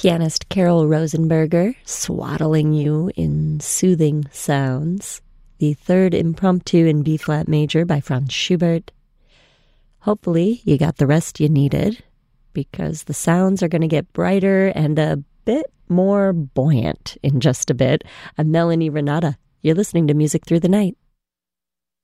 Pianist Carol Rosenberger swaddling you in soothing sounds. The third impromptu in B-flat major by Franz Schubert. Hopefully you got the rest you needed, because the sounds are going to get brighter and a bit more buoyant in just a bit. I'm Melanie Renata. You're listening to Music Through the Night.